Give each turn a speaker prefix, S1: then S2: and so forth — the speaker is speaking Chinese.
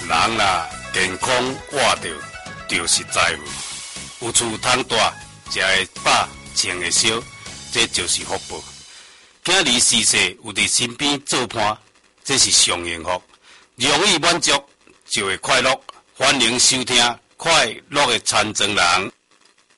S1: 人啦健康活着，就是财富。有厝通住，食会饱，穿会烧，这就是福报。囝儿逝世有伫身边做伴，这是上幸福。容易满足就会快乐。欢迎收听《快乐的残障人》。